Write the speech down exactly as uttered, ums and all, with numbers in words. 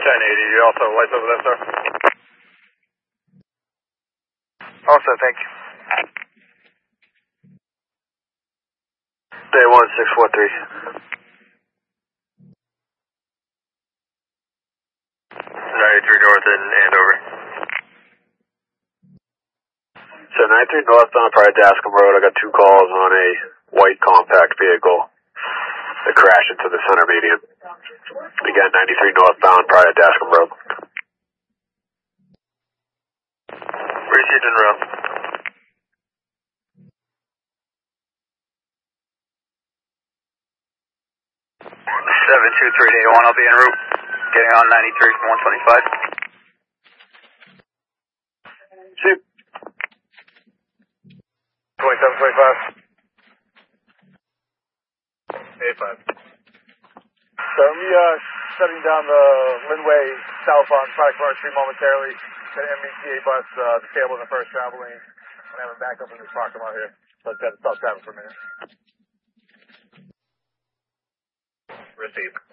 ten eighty, you also lights over there, sir? Also, thank you. Day one six four three. ninety-three north in Andover. So ninety-three northbound, prior to Dascom Road, I got two calls on a white compact vehicle that crashed into the center median. Again, ninety-three northbound, prior to Dascom Road. Received en route. seven two three day one, I'll be en route. Getting on ninety-three from one twenty-five. Shoot. twenty-seven twenty-five. eighty-five. So we uh shutting down the Linway south on Product Runner Street momentarily. Got an M B T A bus uh, disabled in the first travel lane. I'm gonna have a backup in this parking lot here. So I've got to stop traffic for a minute. Received.